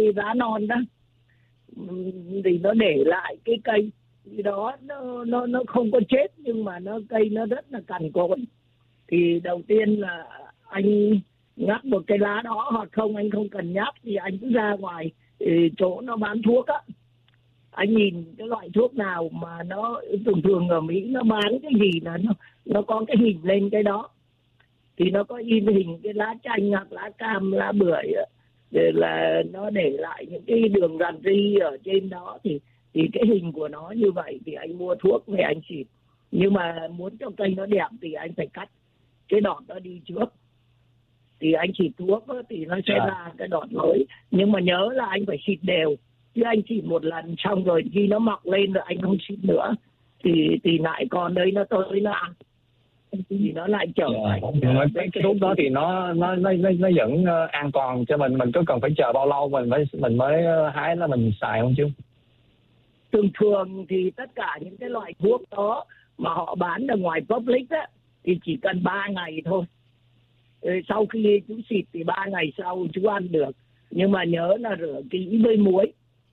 lá non đó, thì nó để lại cái cây đó, nó không có chết nhưng mà cây nó rất là cằn cỗi. Thì đầu tiên là anh ngắt một cái lá đó, hoặc không anh không cần ngắt thì anh cứ ra ngoài chỗ nó bán thuốc á, anh nhìn cái loại thuốc nào mà nó thường ở Mỹ nó bán cái gì là nó có cái hình lên cái đó, thì nó có in hình cái lá chanh hoặc lá cam, lá bưởi để là nó để lại những cái đường rằn ri ở trên đó, thì cái hình của nó như vậy thì anh mua thuốc về anh xịt. Nhưng mà muốn cho cây nó đẹp thì anh phải cắt cái đọt đó đi trước, thì anh xịt thuốc thì nó sẽ ra cái đọt mới. Nhưng mà nhớ là anh phải xịt đều, chứ anh xịt một lần xong rồi khi nó mọc lên rồi anh không xịt nữa thì lại còn đấy nó tới nó ăn thì nó lại trở lại. Cái thuốc đó thì nó vẫn an toàn cho mình có cần phải chờ bao lâu mình mới hái nó mình xài không chứ? Thường thì tất cả những cái loại thuốc đó mà họ bán ở ngoài public á thì chỉ cần 3 ngày thôi. Sau khi chú xịt thì 3 ngày sau chú ăn được, nhưng mà nhớ là rửa kỹ với muối.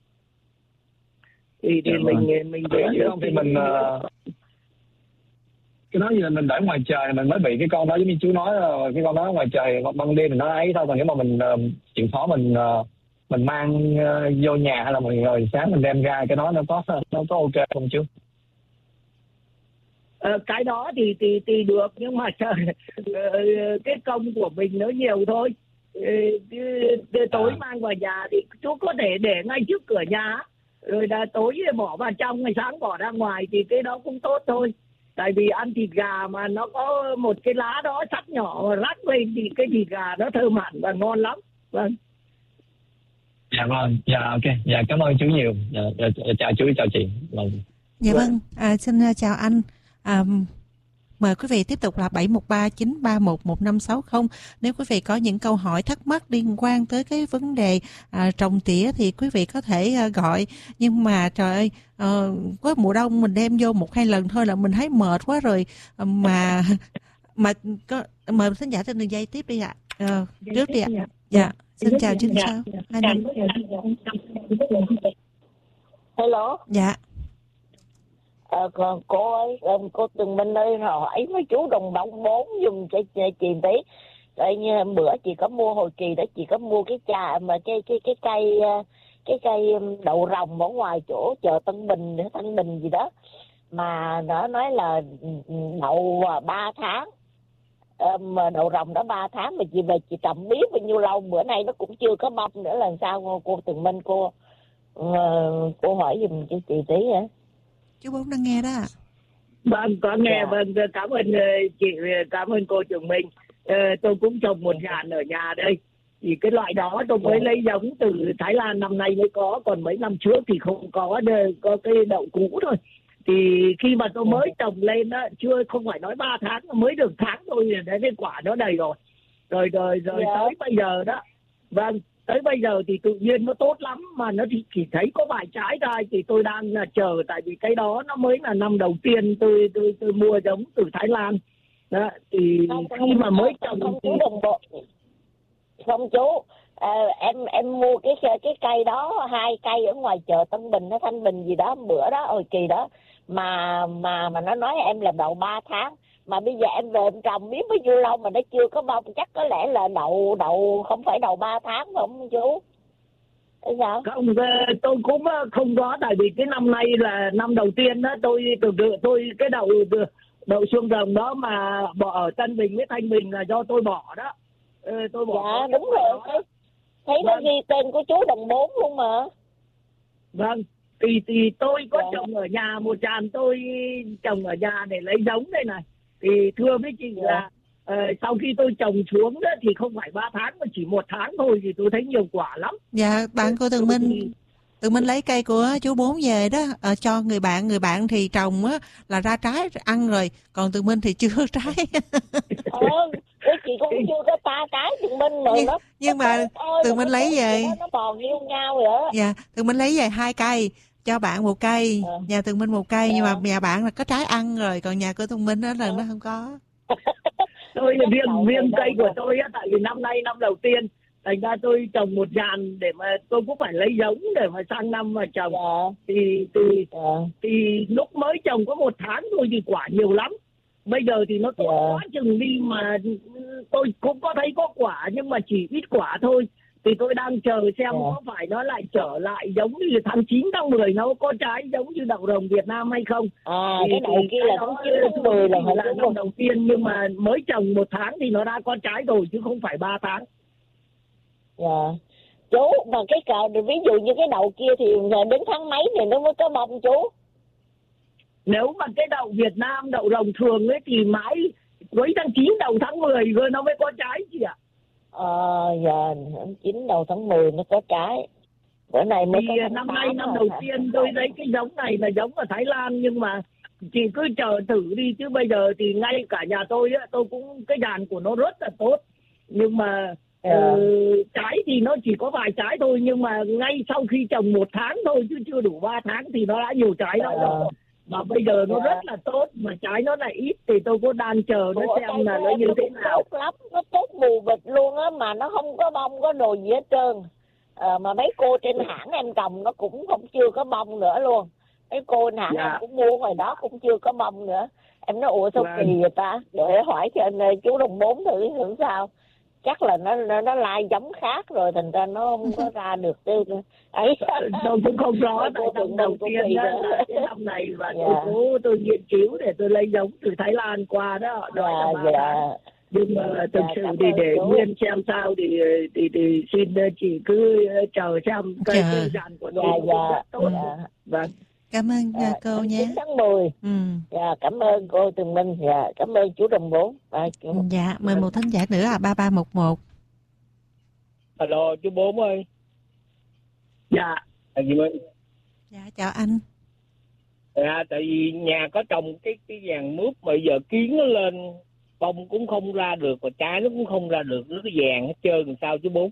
Thì mình để không thì mình cái đó gì là mình để ngoài trời mình mới bị cái con đó, giống như chú nói là cái con đó ngoài trời ban đêm mình nó ấy thôi, còn nếu mà mình chịu khó mình mang vô nhà hay là mình rồi sáng mình đem ra, cái đó nó có ok không chú? Cái đó thì được, nhưng mà cái công của mình nó nhiều thôi. Tối mang vào nhà thì chú có thể để ngay trước cửa nhà, rồi là tối bỏ vào trong, ngày sáng bỏ ra ngoài, thì cái đó cũng tốt thôi. Tại vì ăn thịt gà mà nó có một cái lá đó sắc nhỏ mà rắc lên thì cái thịt gà nó thơm hẳn và ngon lắm. Vâng. Dạ vâng, dạ ok, dạ cảm ơn chú nhiều. Dạ, chào chú, chào chị. Dạ vâng, xin chào anh. Mời quý vị tiếp tục là 713-931-1560. Nếu quý vị có những câu hỏi thắc mắc liên quan tới cái vấn đề trồng tỉa thì quý vị có thể gọi. Nhưng mà trời ơi, có mùa đông mình đem vô 1-2 lần thôi là mình thấy mệt quá rồi. Mà mời khán giả trên đường dây tiếp đi ạ. Trước đi ạ. Dạ, xin chào chính sao. Hello. Dạ. Còn cô ơi, cô Tường Minh ơi, hỏi mấy chú đồng bông 4 dùng cho chị tí. Tại như bữa chị có mua, hồi kỳ đó chị có mua cái trà mà cái cây đậu rồng ở ngoài chỗ chợ Tân Bình gì đó, mà nó nói là đậu 3 tháng, mà đậu rồng đó 3 tháng mà chị về chị trồng biết bao nhiêu lâu, bữa nay nó cũng chưa có bông nữa, là sao cô Tường Minh cô hỏi giùm cho chị tí hả? Chú Bốn đang nghe đó. Vâng, có nghe. Vâng, cảm ơn chị, cảm ơn cô Trường Minh. Tôi cũng trồng một dàn ở nhà đây. Thì cái loại đó tôi mới lấy giống từ Thái Lan, năm nay mới có, còn mấy năm trước thì không có cái đậu cũ thôi. Thì khi mà tôi mới trồng lên đó, không phải nói 3 tháng, mới được tháng thôi để cái quả nó đầy rồi. Rồi tới bây giờ đó. Vâng. Tới bây giờ thì tự nhiên nó tốt lắm, mà nó chỉ thấy có vài trái ra, thì tôi đang chờ, tại vì cái đó nó mới là năm đầu tiên tôi mua giống từ Thái Lan đó. Thì khi mà mới trồng thì không chú, em mua cái cây đó, 2 cây ở ngoài chợ Tân Bình, nó Thanh Bình gì đó, bữa đó hồi kỳ đó mà nó nói em là đậu 3 tháng. Mà bây giờ em về em trồng biết bao nhiêu lâu mà nó chưa có bông, chắc có lẽ là đậu không phải đậu 3 tháng phải không chú? Thế sao? Không, tôi cũng không có, tại vì cái năm nay là năm đầu tiên đó, tôi cái đậu xương rồng đó mà bỏ ở Tân Bình với Thanh Bình là do tôi bỏ đó. Tôi bỏ. Dạ đúng rồi. Thấy nó ghi tên của chú Đồng 4 luôn mà. Vâng. Thì tôi có trồng ở nhà một dàn, tôi trồng ở nhà để lấy giống đây này. Thì thưa với chị là sau khi tôi trồng xuống đó thì không phải 3 tháng mà chỉ 1 tháng thôi, thì tôi thấy nhiều quả lắm. Dạ, bạn cô Tường Minh lấy cây của chú Bốn về đó, cho người bạn thì trồng á là ra trái ăn rồi, còn Tường Minh thì chưa trái. Chị cũng chưa có 3 trái Tường Minh rồi đó. Nhưng mà Tường Minh lấy về nó bò nghiêu nhau rồi đó. Dạ, Tường Minh lấy về 2 cây, cho bạn 1 cây, nhà Tường Minh 1 cây, nhưng mà nhà bạn là có trái ăn rồi, còn nhà của Tường Minh đó là nó không có. Tôi là riêng cây của tôi á, tại vì năm nay năm đầu tiên thành ra tôi trồng một dàn để mà tôi cũng phải lấy giống để mà sang năm mà trồng. Thì lúc mới trồng có 1 tháng thôi thì quả nhiều lắm. Bây giờ thì nó tốt quá chừng đi mà tôi cũng có thấy có quả nhưng mà chỉ ít quả thôi. Thì tôi đang chờ xem có phải nó lại trở lại giống như tháng 9, tháng 10 nó có trái giống như đậu rồng Việt Nam hay không. Cái đậu kia là tháng 9, tháng 10 là năm đầu tiên nhưng mà mới trồng 1 tháng thì nó đã có trái rồi chứ không phải 3 tháng. Chú, mà cái cào ví dụ như cái đậu kia thì đến tháng mấy thì nó mới có bông chú? Nếu mà cái đậu Việt Nam, đậu rồng thường ấy thì mãi cuối tháng 9 đầu tháng 10 rồi nó mới có trái chị ạ. Tháng 9 đầu tháng 10 nó có trái. Bữa này mới có năm nay năm đầu tiên tôi thấy cái giống này là giống ở Thái Lan nhưng mà chị cứ chờ thử đi chứ bây giờ thì ngay cả nhà tôi á, tôi cũng cái đàn của nó rất là tốt nhưng mà trái thì nó chỉ có vài trái thôi nhưng mà ngay sau khi trồng 1 tháng thôi chứ chưa đủ 3 tháng thì nó đã nhiều trái rồi. Mà bây giờ nó rất là tốt mà trái nó lại ít thì tôi cũng đang chờ nó xem là nó như thế nào. Tốt lắm, nó tốt mù vịt luôn á mà nó không có bông có đồ gì hết trơn. Mà mấy cô trên hãng em trồng nó cũng không chưa có bông nữa luôn. Mấy cô trên hãng em cũng mua ngoài đó cũng chưa có bông nữa. Em nói ủa sao kỳ vậy ta? Để hỏi cho anh chú Đồng 4 thử sao. Chắc là nó lai giống khác rồi thành ra nó không có ra được ấy. Tôi cũng không rõ tại năm đầu tiên đó là cái năm này và tôi nghiên cứu để tôi lấy giống từ Thái Lan qua đó đòi là 3 tháng. Nhưng mà thực sự thì để nguyên xem sao thì xin chị cứ chờ xem cây dàn của tôi rất tốt. Vâng. Cảm ơn cô nhé. 9 tháng 10. Cảm ơn cô Tường Minh. Cảm ơn chú Đồng 4. Dạ, mời một thính giả nữa 3311. Alo, chú 4 ơi. Dạ. Anh Duy Minh. Dạ, chào anh. Tại vì nhà có trồng cái vàng mướp mà giờ kiến nó lên, bông cũng không ra được và trái nó cũng không ra được, nó cái vàng hết trơn làm sao chú 4?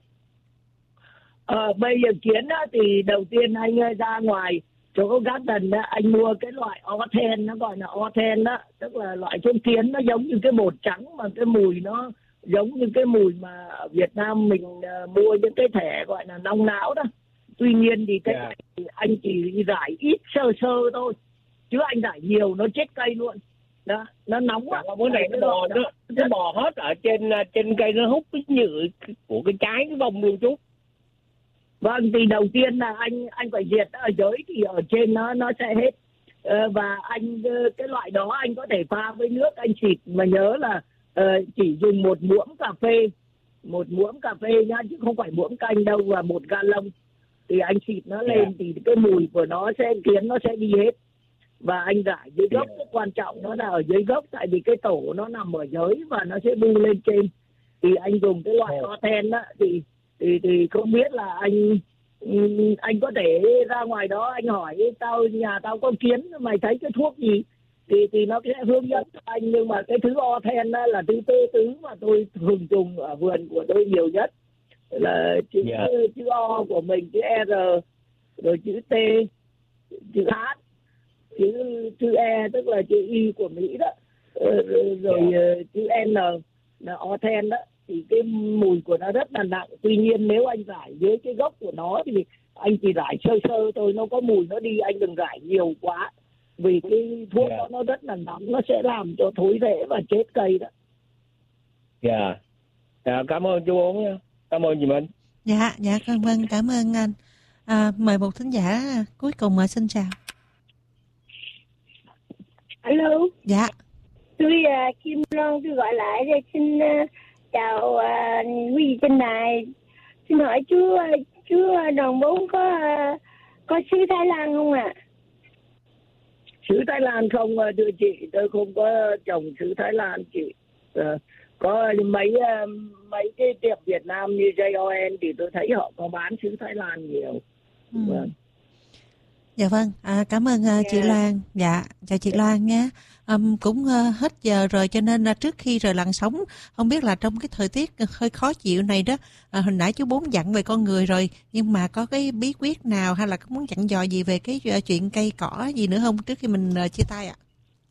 Bây giờ kiến á, thì đầu tiên anh ra ngoài chỗ garden đó, anh mua cái loại Orthen, nó gọi là Orthen đó, tức là loại trong kiến nó giống như cái bột trắng mà cái mùi nó giống như cái mùi mà ở Việt Nam mình mua những cái thẻ gọi là nong não đó. Tuy nhiên thì cái này thì anh chỉ rải ít sơ thôi chứ anh rải nhiều nó chết cây luôn đó, nó nóng á. Bữa này nó bò hết ở trên cây, nó hút cái nhựa của cái trái cái bông luôn chú. Vâng, thì đầu tiên là anh phải diệt ở dưới thì ở trên nó sẽ hết. Và anh cái loại đó anh có thể pha với nước anh xịt, mà nhớ là chỉ dùng 1 muỗng cà phê nhá, chứ không phải muỗng canh đâu, và 1 gallon thì anh xịt nó lên thì cái mùi của nó kiến nó sẽ đi hết. Và anh rải dưới gốc, cái quan trọng nó là ở dưới gốc, tại vì cái tổ nó nằm ở dưới và nó sẽ bu lên trên. Thì anh dùng cái loại Orthen đó thì không biết là anh có thể ra ngoài đó anh hỏi nhà tao có kiến, mày thấy cái thuốc gì thì nó sẽ hướng dẫn cho anh. Nhưng mà cái thứ Orthen đó là thứ tứ mà tôi thường dùng ở vườn của tôi nhiều nhất, là chữ O của mình, chữ R, rồi chữ T, chữ H, chữ E tức là chữ Y của Mỹ đó, rồi chữ N là Orthen đó. Thì cái mùi của nó rất là nặng. Tuy nhiên nếu anh rải dưới cái gốc của nó thì anh chỉ rải sơ thôi, nó có mùi nó đi, anh đừng rải nhiều quá vì cái thuốc đó nó rất là nóng, nó sẽ làm cho thối rễ và chết cây đó. Cảm ơn chú 4 nha. Cảm ơn chị Minh. Dạ, vâng, cảm ơn anh. Mời một thính giả cuối cùng, xin chào. Alo. Dạ. Tôi Kim Loan, tôi gọi lại để xin chào quý vị trên đài. Xin hỏi chú Đồng 4 có sứ Thái Lan không ạ? Sứ Thái Lan không thưa chị, tôi không có trồng sứ Thái Lan chị. Có mấy cái tiệm Việt Nam như JON thì tôi thấy họ có bán sứ Thái Lan nhiều. Vâng. Dạ vâng, cảm ơn chị Loan. Dạ, chào chị Loan nhé. Cũng hết giờ rồi cho nên là trước khi rời làn sóng, không biết là trong cái thời tiết hơi khó chịu này đó, hồi nãy chú 4 dặn về con người rồi, nhưng mà có cái bí quyết nào hay là có muốn dặn dò gì về cái chuyện cây cỏ gì nữa không trước khi mình chia tay ạ?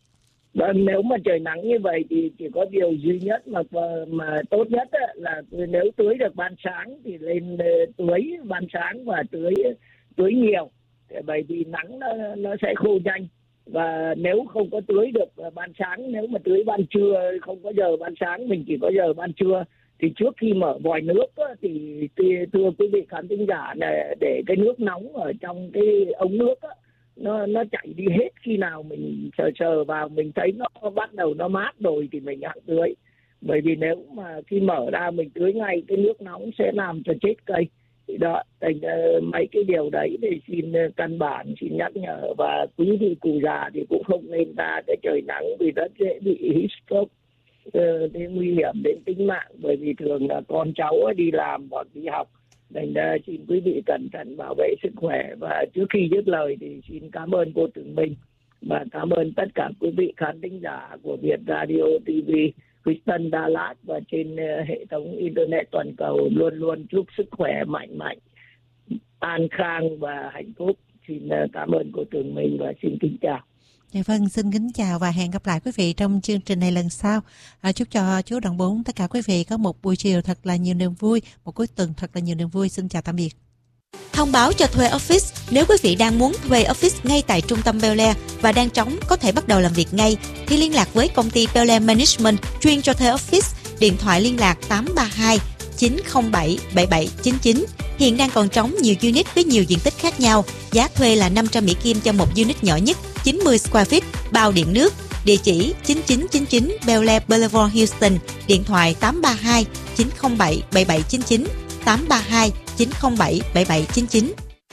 Vâng, nếu mà trời nắng như vậy thì chỉ có điều duy nhất mà tốt nhất á, là nếu tưới được ban sáng thì lên tưới ban sáng và tưới nhiều, bởi vì nắng nó sẽ khô nhanh. Và nếu không có tưới được ban sáng, nếu mà tưới ban trưa, không có giờ ban sáng, mình chỉ có giờ ban trưa, thì trước khi mở vòi nước á, thì thưa quý vị khán thính giả là để cái nước nóng ở trong cái ống nước á, nó chảy đi hết. Khi nào mình sờ vào mình thấy nó bắt đầu nó mát rồi thì mình hãng tưới. Bởi vì nếu mà khi mở ra mình tưới ngay, cái nước nóng sẽ làm cho chết cây. Thì đó, mấy cái điều đấy thì xin căn bản, xin nhắc nhở. Và quý vị cụ già thì cũng không nên ra cái trời nắng vì rất dễ bị heat stroke, thì nguy hiểm đến tính mạng. Bởi vì thường là con cháu đi làm hoặc đi học. Nên xin quý vị cẩn thận bảo vệ sức khỏe. Và trước khi dứt lời thì xin cảm ơn cô Tường Minh và cảm ơn tất cả quý vị khán thính giả của Việt Radio TV Houston, Dallas và trên hệ thống internet toàn cầu luôn luôn chúc sức khỏe mạnh mạnh, an khang và hạnh phúc. Xin cảm ơn cô Tường Minh và xin kính chào. Dạ vâng, xin kính chào và hẹn gặp lại quý vị trong chương trình này lần sau. Chúc cho chú Đồng Bốn, tất cả quý vị có một buổi chiều thật là nhiều niềm vui, một cuối tuần thật là nhiều niềm vui. Xin chào tạm biệt. Thông báo cho thuê office. Nếu quý vị đang muốn thuê office ngay tại trung tâm Bel Air và đang trống có thể bắt đầu làm việc ngay, thì liên lạc với công ty Bel Air Management chuyên cho thuê office. Điện thoại liên lạc 832 907 7799. Hiện đang còn trống nhiều unit với nhiều diện tích khác nhau. Giá thuê là 500 Mỹ Kim cho một unit nhỏ nhất, 90 square feet, bao điện nước. Địa chỉ 9999 Bel Air Boulevard, Houston. Điện thoại 832 907 7799. 832 907 7799.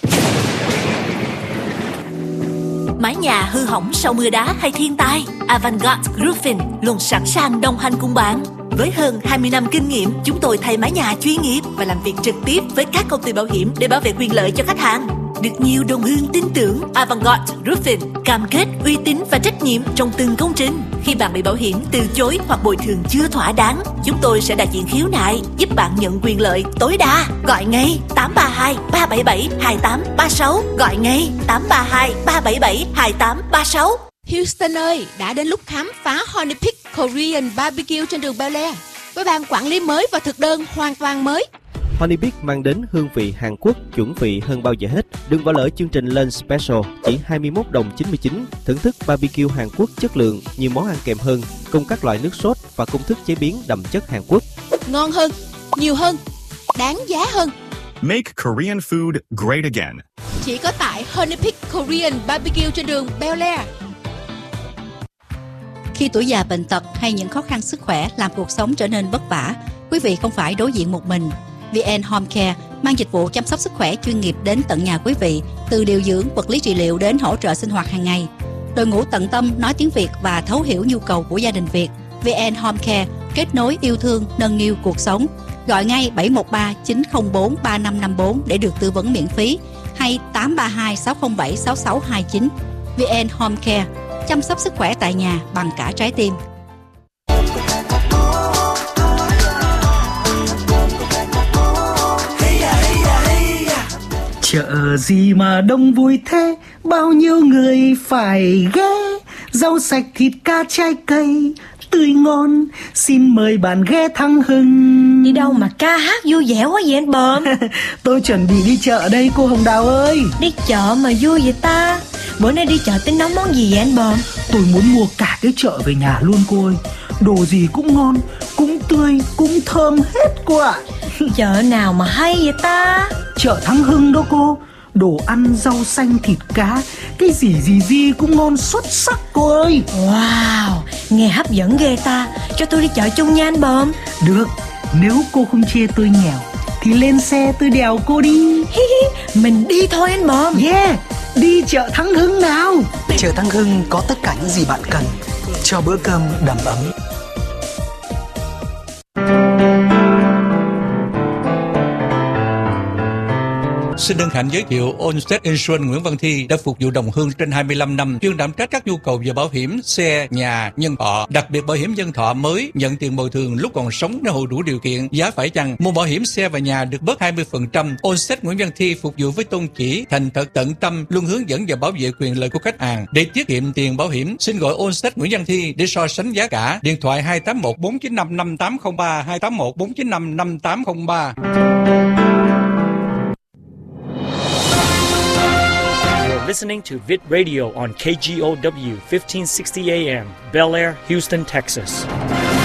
Mái nhà hư hỏng sau mưa đá hay thiên tai, Avantgarde Roofing luôn sẵn sàng đồng hành cùng bạn. Với hơn 20 năm kinh nghiệm, chúng tôi thay mái nhà chuyên nghiệp và làm việc trực tiếp với các công ty bảo hiểm để bảo vệ quyền lợi cho khách hàng. Được nhiều đồng hương tin tưởng, Avantgarde Roofing cam kết uy tín và trách nhiệm trong từng công trình. Khi bạn bị bảo hiểm từ chối hoặc bồi thường chưa thỏa đáng, chúng tôi sẽ đại diện khiếu nại giúp bạn nhận quyền lợi tối đa. Gọi ngay 832 377 2836. Gọi ngay 832 377 2836. Houston ơi, đã đến lúc khám phá Honey Peak Korean Barbecue trên đường Bel Air với ban quản lý mới và thực đơn hoàn toàn mới. Honey Peak mang đến hương vị Hàn Quốc chuẩn vị hơn bao giờ hết. Đừng bỏ lỡ chương trình Lunch Special chỉ 21 đồng 99. Thưởng thức barbecue Hàn Quốc chất lượng, nhiều món ăn kèm hơn, cùng các loại nước sốt và công thức chế biến đậm chất Hàn Quốc. Ngon hơn, nhiều hơn, đáng giá hơn. Make Korean food great again. Chỉ có tại Honey Peak Korean Barbecue trên đường Bel Air. Khi tuổi già bệnh tật hay những khó khăn sức khỏe làm cuộc sống trở nên vất vả, quý vị không phải đối diện một mình. VN Home Care mang dịch vụ chăm sóc sức khỏe chuyên nghiệp đến tận nhà quý vị, từ điều dưỡng, vật lý trị liệu đến hỗ trợ sinh hoạt hàng ngày. Đội ngũ tận tâm nói tiếng Việt và thấu hiểu nhu cầu của gia đình Việt. VN Home Care kết nối yêu thương, nâng niu cuộc sống. Gọi ngay 713 904 3554 để được tư vấn miễn phí, hay 832 607 6629. VN Home Care chăm sóc sức khỏe tại nhà bằng cả trái tim. Chợ gì mà đông vui thế, bao nhiêu người phải ghé. Rau sạch, thịt cá, trái cây tươi ngon, xin mời bạn ghé Thăng Hưng. Đi đâu mà ca hát vui vẻ quá vậy anh Bờm? Tôi chuẩn bị đi chợ đây cô Hồng Đào ơi. Đi chợ mà vui vậy ta? Bữa nay đi chợ tính nấu món gì vậy anh Bờm? Tôi muốn mua cả cái chợ về nhà luôn cô ơi. Đồ gì cũng ngon, cũng tươi, cũng thơm hết cô ạ. Chợ nào mà hay vậy ta? Chợ Thăng Hưng đó cô. Đồ ăn, rau xanh, thịt cá, cái gì cũng ngon xuất sắc cô ơi. Wow, nghe hấp dẫn ghê ta. Cho tôi đi chợ chung nha anh Bờm. Được, nếu cô không chê tôi nghèo thì lên xe tôi đèo cô đi. Mình đi thôi anh Bờm. Yeah, đi chợ Thăng Hưng nào. Chợ Thăng Hưng có tất cả những gì bạn cần cho bữa cơm đầm ấm. xin hân hạnh giới thiệu Allstate Insurance Nguyễn Văn Thi đã phục vụ đồng hương trên 25 năm, chuyên đảm trách các nhu cầu về bảo hiểm xe, nhà, nhân thọ, đặc biệt bảo hiểm nhân thọ mới nhận tiền bồi thường lúc còn sống nếu hộ đủ điều kiện. Giá phải chăng mua bảo hiểm xe và nhà được bớt 20%. Allstate Nguyễn Văn Thi phục vụ với tôn chỉ thành thật tận tâm, luôn hướng dẫn và bảo vệ quyền lợi của khách hàng. Để tiết kiệm tiền bảo hiểm, xin gọi Allstate Nguyễn Văn Thi để so sánh giá cả. Điện thoại 281 495 5803 281 495 5803. You're listening to Vid Radio on KGOW 1560 AM, Bel Air, Houston, Texas.